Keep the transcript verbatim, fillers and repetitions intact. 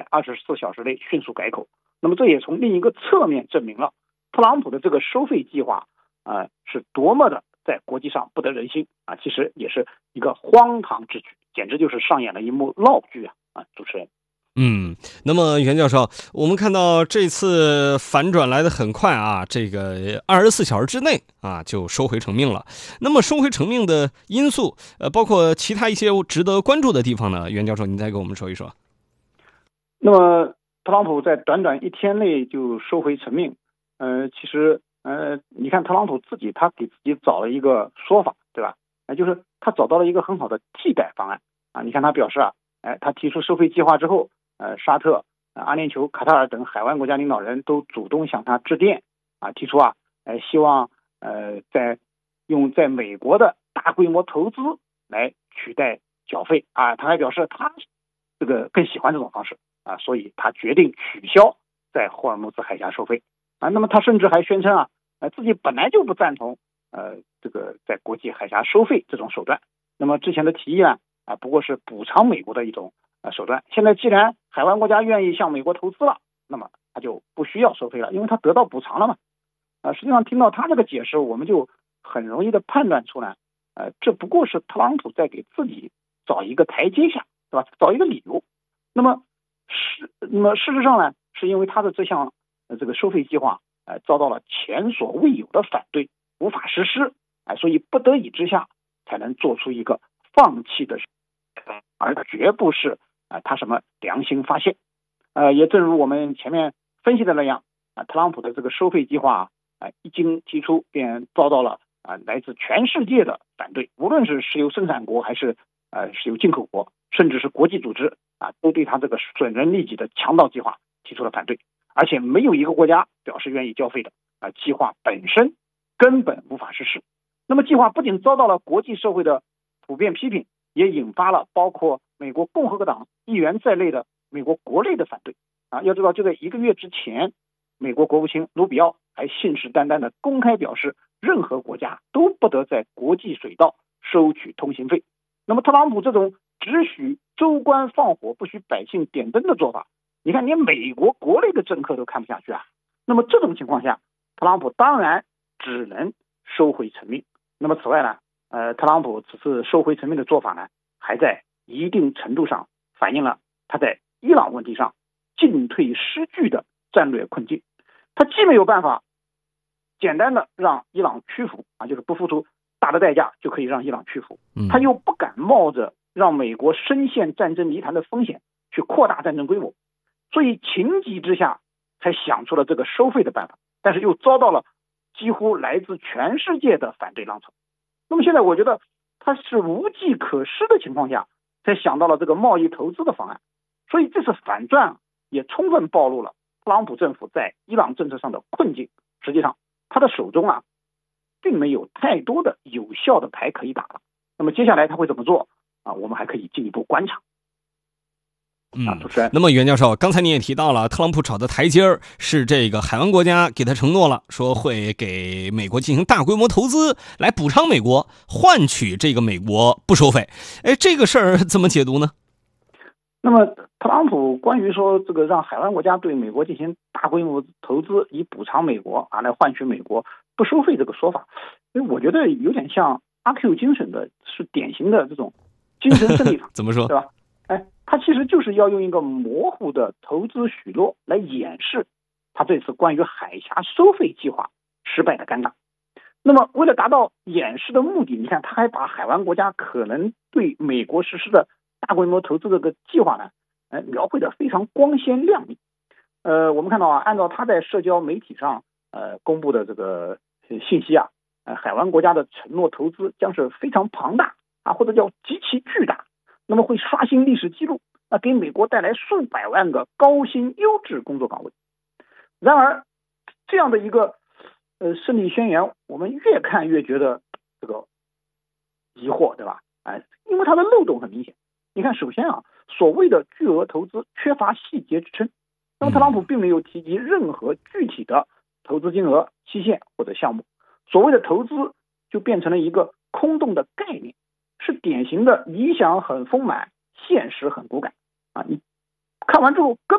二十四小时内迅速改口。那么这也从另一个侧面证明了特朗普的这个收费计划呃是多么的在国际上不得人心啊，其实也是一个荒唐之举，简直就是上演了一幕闹剧啊！啊，主持人。 嗯，那么袁教授，我们看到这次反转来得很快啊，这个二十四小时之内啊就收回成命了。那么收回成命的因素，呃，包括其他一些值得关注的地方呢？袁教授，您再给我们说一说。 那么特朗普在短短一天内就收回成命，呃，其实呃，你看特朗普自己他给自己找了一个说法，对吧？那、呃、就是他找到了一个很好的替代方案啊。你看他表示啊，哎、呃，他提出收费计划之后。呃，沙特、呃、阿联酋、卡塔尔等海湾国家领导人都主动向他致电啊，提出啊，呃，希望呃在用在美国的大规模投资来取代缴费啊。他还表示他这个更喜欢这种方式啊，所以他决定取消在霍尔木兹海峡收费啊。那么他甚至还宣称啊，呃，自己本来就不赞同呃这个在国际海峡收费这种手段。那么之前的提议呢啊，不过是补偿美国的一种。呃，手段。现在既然海湾国家愿意向美国投资了，那么他就不需要收费了，因为他得到补偿了嘛。呃，实际上听到他这个解释，我们就很容易的判断出来，呃，这不过是特朗普在给自己找一个台阶下，对吧？找一个理由。那么是，那么事实上呢，是因为他的这项呃这个收费计划，呃，遭到了前所未有的反对，无法实施，哎、呃，所以不得已之下才能做出一个放弃的，而绝不是。啊，他什么良心发现？呃，也正如我们前面分析的那样，啊，特朗普的这个收费计划啊，一经提出便遭到了啊来自全世界的反对，无论是石油生产国还是呃石油进口国，甚至是国际组织啊，都对他这个损人利己的强盗计划提出了反对，而且没有一个国家表示愿意交费的啊，计划本身根本无法实施。那么计划不仅遭到了国际社会的普遍批评，也引发了包括美国共和党议员在内的美国国内的反对啊！要知道，就在一个月之前，美国国务卿卢比奥还信誓旦旦的公开表示，任何国家都不得在国际水道收取通行费。那么，特朗普这种只许州官放火，不许百姓点灯的做法，你看，连美国国内的政客都看不下去啊！那么这种情况下，特朗普当然只能收回成命。那么此外呢，呃，特朗普此次收回成命的做法呢，还在一定程度上反映了他在伊朗问题上进退失据的战略困境。他既没有办法简单的让伊朗屈服啊，就是不付出大的代价就可以让伊朗屈服，他又不敢冒着让美国深陷战争泥潭的风险去扩大战争规模，所以情急之下才想出了这个收费的办法，但是又遭到了几乎来自全世界的反对浪潮。那么现在我觉得他是无计可施的情况下才想到了这个贸易投资的方案，所以这次反转也充分暴露了特朗普政府在伊朗政策上的困境。实际上他的手中啊并没有太多的有效的牌可以打了。那么接下来他会怎么做啊？我们还可以进一步观察。 嗯，那么袁教授，刚才你也提到了，特朗普找的台阶儿是这个海湾国家给他承诺了，说会给美国进行大规模投资，来补偿美国，换取这个美国不收费。哎，这个事儿怎么解读呢？ 那么特朗普关于说这个让海湾国家对美国进行大规模投资，以补偿美国啊，来换取美国不收费这个说法，所以我觉得有点像阿 Q 精神的，是典型的这种精神胜利法。 怎么说？ 对吧？哎，他其实就是要用一个模糊的投资许诺来掩饰他这次关于海峡收费计划失败的尴尬。那么为了达到掩饰的目的，你看他还把海湾国家可能对美国实施的大规模投资这个计划呢，呃，描绘的非常光鲜亮丽。呃，我们看到啊，按照他在社交媒体上呃公布的这个信息啊，呃，海湾国家的承诺投资将是非常庞大啊，或者叫极其巨大。那么会刷新历史记录，啊，给美国带来数百万个高薪优质工作岗位。然而，这样的一个呃胜利宣言，我们越看越觉得这个疑惑，对吧？哎，因为它的漏洞很明显。你看，首先啊，所谓的巨额投资缺乏细节支撑，那么特朗普并没有提及任何具体的投资金额、期限或者项目，所谓的投资就变成了一个空洞的概念。是典型的理想很丰满，现实很骨感啊！你看完之后根